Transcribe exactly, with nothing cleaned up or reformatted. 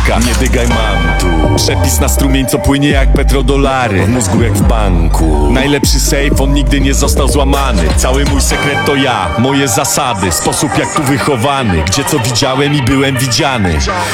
Polska. Nie dygaj, mam tu przepis na strumień, co płynie jak petrodolary. W mózgu jak w banku. Najlepszy safe, on nigdy nie został złamany. Cały mój sekret to ja, moje zasady, sposób jak tu wychowany, gdzie co widziałem i byłem widziany.